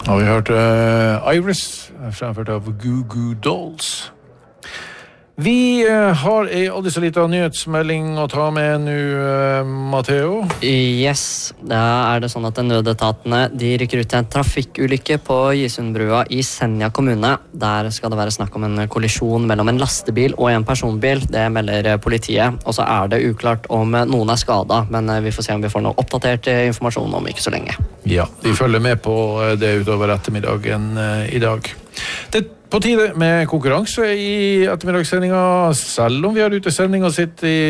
Og vi hørte Iris, fremført av Goo Goo Dolls. Vi har en aldri så liten nyhetsmelding å ta med nå, Matteo. Yes, da det sånn at nødetatene de rykker ut til en trafikkulykke på Gisundbrua i Senja kommune. Der skal det være snakk om en kollisjon mellom en lastebil og en personbil. Det melder politiet, og så det uklart om noen skadet, men vi får se om vi får noe oppdatert informasjon om ikke så lenge. Ja, vi følger med på det utover ettermiddagen i dag. Det på tide med konkurranse i ettermiddagssendinga, selv om vi har utesendinga sitt i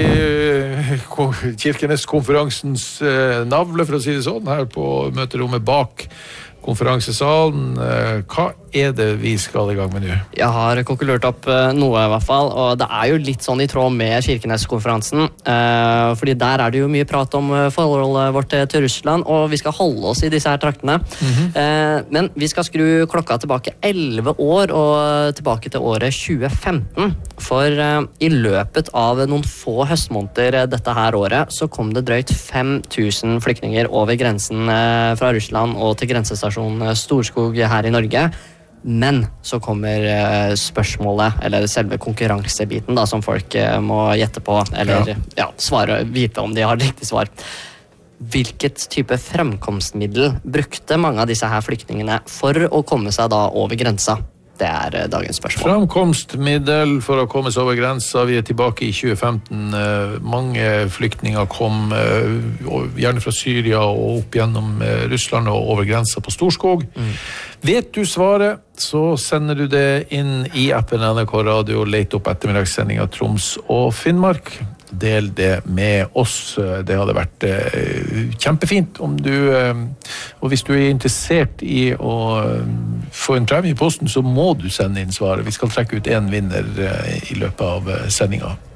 Kirkenes-konferansens navle, for å si det sånn, her på møterommet bak konferansesalen. Hva det vi skal i gang med nå? Jeg har kokkelurt opp noe i hvert fall, og det jo litt sånn i tråd med Kirkenes-konferansen, fordi der det jo mye prat om forholdet vårt til Russland, og vi skal holde oss i disse her traktene. Men vi skal skru klokka tilbake 11 år, og tilbake til året 2015, for i løpet av noen få høstmåneder dette her året, så kom det drøyt 5000 flyktninger over grensen fra Russland og til grensestasjonen Storskog her i Norge. Men så kommer spørsmålet, eller selve konkurransebiten da, som folk må gjette på, eller svare, vite om de har riktig svar. Hvilket type fremkomstmiddel brukte mange av disse her flyktningene for å komme seg da over grensa? Det dagens spørsmål. Fremkomstmiddel for å komme seg over grensa. Vi tilbake i 2015. Mange flyktninger kom gjerne fra Syria og opp gjennom Russland og over grensa på Storskog. Vet du svaret, så sender du det inn i appen NRK Radio, lete opp ettermiddagssending av Troms og Finnmark. Del det med oss. Det hadde vært kjempefint om du, og hvis du interessert i å få en premie i posten, så må du sende inn svaret. Vi skal trekke ut en vinner i løpet av sendinga.